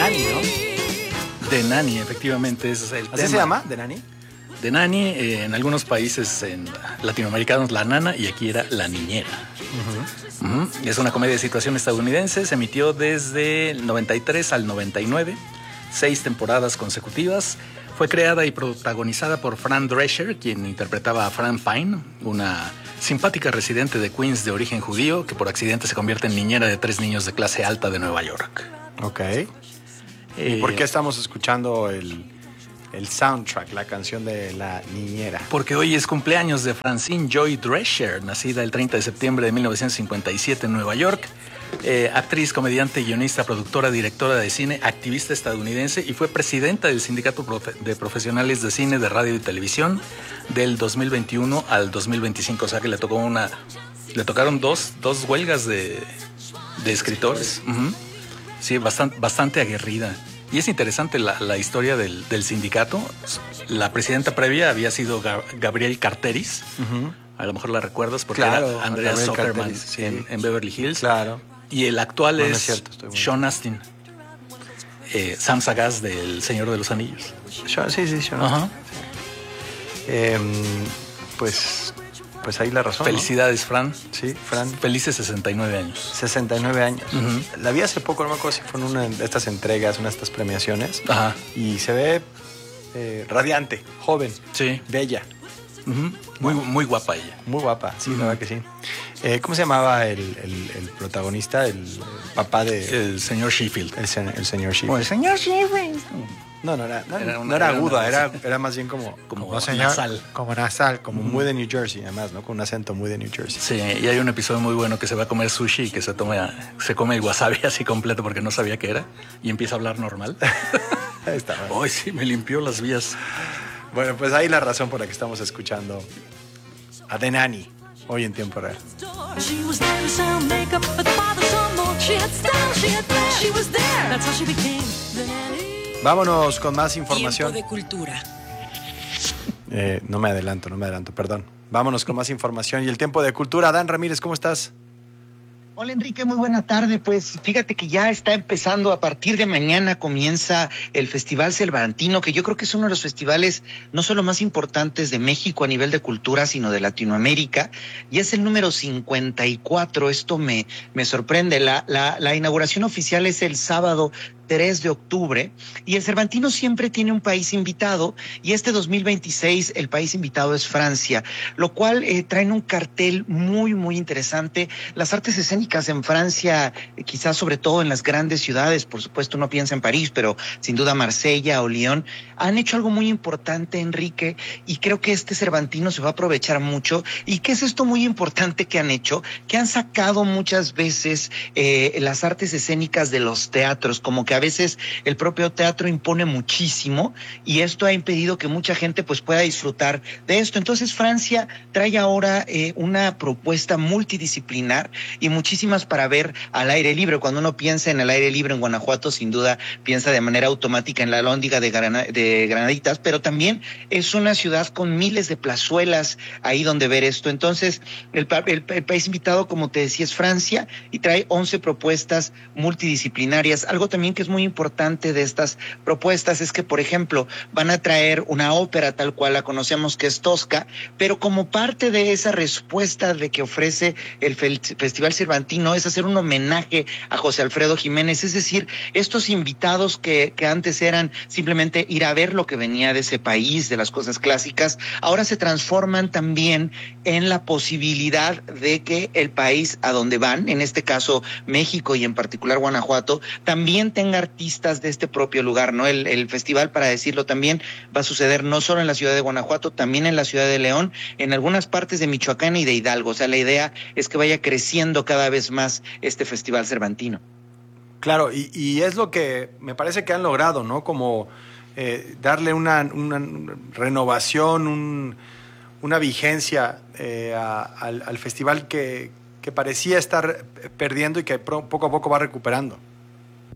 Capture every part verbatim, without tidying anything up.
Nani, ¿no? De Nani, efectivamente, ese es el ¿Así tema. se llama? ¿De Nani? De Nani, eh, en algunos países en latinoamericanos la nana y aquí era la niñera. Uh-huh. Uh-huh. Es una comedia de situación estadounidense, se emitió desde el noventa y tres al noventa y nueve, seis temporadas consecutivas. Fue creada y protagonizada por Fran Drescher, quien interpretaba a Fran Pine, una simpática residente de Queens de origen judío que por accidente se convierte en niñera de tres niños de clase alta de Nueva York. Ok. Eh, ¿Y por qué estamos escuchando el, el soundtrack, la canción de la niñera? Porque hoy es cumpleaños de Francine Joy Drescher, nacida el treinta de septiembre de mil novecientos cincuenta y siete en Nueva York. Eh, actriz, comediante, guionista, productora, directora de cine, activista estadounidense y fue presidenta del Sindicato Profe- de Profesionales de Cine, de Radio y Televisión del dos mil veintiuno al dos mil veinticinco. O sea que le tocó una, le tocaron dos, dos huelgas de, de escritores. Uh-huh. Sí, bastante, bastante aguerrida. Y es interesante la, la historia del, del sindicato. La presidenta previa había sido Gab- Gabriel Carteris. Uh-huh. A lo mejor la recuerdas porque claro, era Andrea Gabriel Zuckerman Carteris, sí. en, en Beverly Hills. Claro. Y el actual no, es, no es cierto, Sean Astin, eh, Sam Sagaz del Señor de los Anillos. Sean, sí, sí, Sean Ajá. Eh, pues, pues ahí la razón. Felicidades, ¿no? Fran. Sí, Fran. Felices sesenta y nueve años. sesenta y nueve años. Uh-huh. La vi hace poco, no me acuerdo si fue en una de estas entregas, una de estas premiaciones. Ajá. Y se ve eh, radiante, joven, Sí. bella. Uh-huh. Muy, muy guapa ella. Muy guapa, sí, Uh-huh. la verdad que sí. Eh, ¿Cómo se llamaba el, el, el protagonista, el, el papá de... El señor Sheffield. El, sen- el señor O Sheffield. el señor Sheffield. No, no era, no, Era no una- era era aguda, una- era, era más bien como... Como como señor- nasal. Como nasal, como Ujú. muy de New Jersey, además, ¿no? Con un acento muy de New Jersey. Sí, y hay un episodio muy bueno que se va a comer sushi y que se toma, se come el wasabi así completo porque no sabía qué era y empieza a hablar normal. Ahí está. Ay, sí, me limpió las vías. Bueno, pues ahí la razón por la que estamos escuchando a The Nanny, hoy en tiempo real. She was there to sell makeup, but father saw more. She had style, she had flair, she was there. That's how she became the nanny. Vámonos con más Tiempo información. de cultura. Eh, no me adelanto, no me adelanto, perdón. Vámonos con más información y el tiempo de cultura. Dan Ramírez, ¿cómo estás? Hola Enrique, muy buena tarde. Pues fíjate que ya está empezando, a partir de mañana comienza el Festival Cervantino, que yo creo que es uno de los festivales no solo más importantes de México a nivel de cultura, sino de Latinoamérica, y es el número cincuenta y cuatro. Esto me, me sorprende. La, la, la inauguración oficial es el sábado tres de octubre, y el Cervantino siempre tiene un país invitado, y este dos mil veintiséis el país invitado es Francia, lo cual eh, traen un cartel muy, muy interesante. Las artes escénicas en Francia, eh, quizás sobre todo en las grandes ciudades, por supuesto uno piensa en París, pero sin duda Marsella o Lyon, han hecho algo muy importante, Enrique, y creo que este Cervantino se va a aprovechar mucho. ¿Y qué es esto muy importante que han hecho? Que han sacado muchas veces eh, las artes escénicas de los teatros, como que a veces el propio teatro impone muchísimo y esto ha impedido que mucha gente pues pueda disfrutar de esto. Entonces Francia trae ahora eh, una propuesta multidisciplinar y muchísimas para ver al aire libre. Cuando uno piensa en el aire libre en Guanajuato, sin duda piensa de manera automática en la Alhóndiga de, Grana, de Granaditas, pero también es una ciudad con miles de plazuelas ahí donde ver esto. Entonces el, el, el país invitado, como te decía, es Francia y trae once propuestas multidisciplinarias. Algo también que es muy importante de estas propuestas es que, por ejemplo, van a traer una ópera tal cual la conocemos, que es Tosca, pero como parte de esa respuesta de que ofrece el Festival Cervantino es hacer un homenaje a José Alfredo Jiménez, es decir, estos invitados que, que antes eran simplemente ir a ver lo que venía de ese país, de las cosas clásicas, ahora se transforman también en la posibilidad de que el país a donde van, en este caso México y en particular Guanajuato, también tenga artistas de este propio lugar, ¿no? El, el festival, para decirlo también, va a suceder no solo en la ciudad de Guanajuato, también en la ciudad de León, en algunas partes de Michoacán y de Hidalgo. O sea, la idea es que vaya creciendo cada vez más este Festival Cervantino. Claro, y, y es lo que me parece que han logrado, ¿no? Como eh, darle una, una renovación, un, una vigencia eh, a, al, al festival que, que parecía estar perdiendo y que pro, poco a poco va recuperando.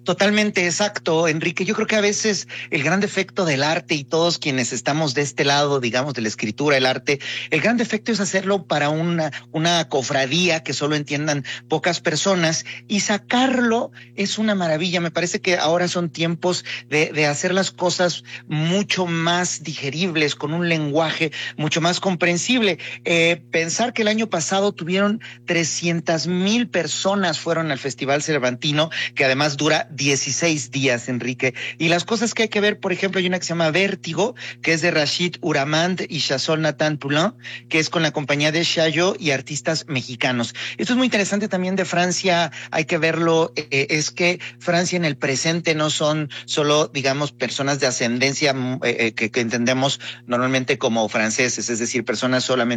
Totalmente exacto, Enrique. Yo creo que a veces el gran defecto del arte, y todos quienes estamos de este lado, digamos, de la escritura, el arte, el gran defecto es hacerlo para una, una cofradía que solo entiendan pocas personas, y sacarlo es una maravilla. Me parece que ahora son tiempos de, de hacer las cosas mucho más digeribles, con un lenguaje mucho más comprensible. Eh, pensar que el año pasado tuvieron trescientas mil personas fueron al Festival Cervantino, que además dura dieciséis días, Enrique. Y las cosas que hay que ver, por ejemplo, hay una que se llama Vértigo, que es de Rachid Uramand y Chazol Nathan Poulain, que es con la compañía de Chaillot y artistas mexicanos. Esto es muy interesante también de Francia, hay que verlo, eh, es que Francia en el presente no son solo, digamos, personas de ascendencia eh, que, que entendemos normalmente como franceses, es decir, personas solamente